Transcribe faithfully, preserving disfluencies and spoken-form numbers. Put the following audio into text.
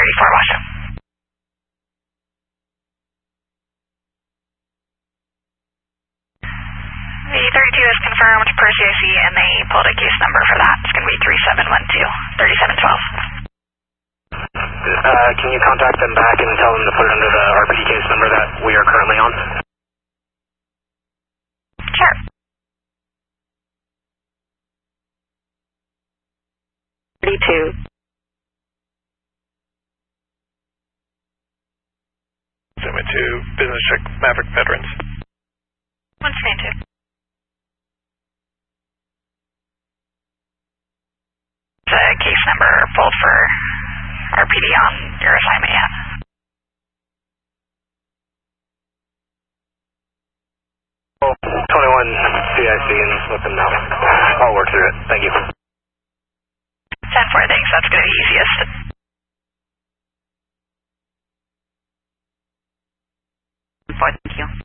thirty-four, Washington. The thirty-two is confirmed per C I C, and they pulled a case number for that. It's going to be three seven one two, thirty-seven twelve. Uh, can you contact them back and tell them to put it under the R P D case number that we are currently on? Sure. thirty-two. Segment two, business check Maverick Veterans. One stand two. The case number pulled for R P D on your assignment yet? Oh, twenty-one C I C and let them know. I'll work through it. Thank you. ten four, thanks. That's going to be easiest. Thank you.